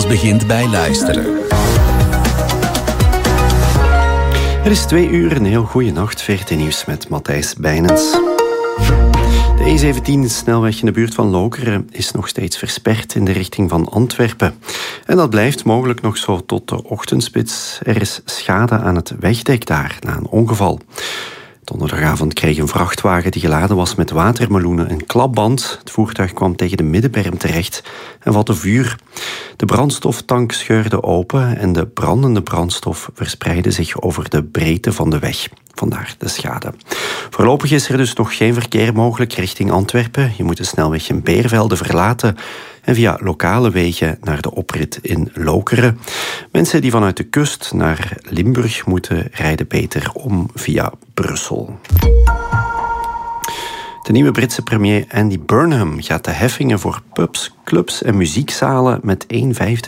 Alles begint bij luisteren. Het is 2 uur, een heel goede nacht. VRT Nieuws met Matthijs Bijnens. De E17, snelweg in de buurt van Lokeren, is nog steeds versperd in de richting van Antwerpen. En dat blijft mogelijk nog zo tot de ochtendspits. Er is schade aan het wegdek daar, na een ongeval. Donderdagavond kreeg een vrachtwagen die geladen was met watermeloenen een klapband. Het voertuig kwam tegen de middenberm terecht en vatte vuur. De brandstoftank scheurde open en de brandende brandstof verspreidde zich over de breedte van de weg. Vandaar de schade. Voorlopig is er dus nog geen verkeer mogelijk richting Antwerpen. Je moet de snelweg in Beervelde verlaten en via lokale wegen naar de oprit in Lokeren. Mensen die vanuit de kust naar Limburg moeten rijden beter om via Brussel. De nieuwe Britse premier Andy Burnham gaat de heffingen voor pubs, clubs en muziekzalen met 1/5